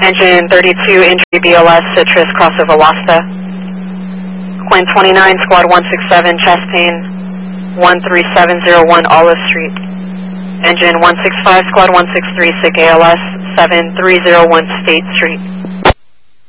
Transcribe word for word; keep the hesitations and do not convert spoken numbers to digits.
Engine thirty-two, entry B L S, Citrus, crossover Wasta. Quinn twenty-nine, squad one six seven, chest pain, one three seven zero one Olive Street. Engine one six five, squad one six three, sick A L S, seven three zero one State Street.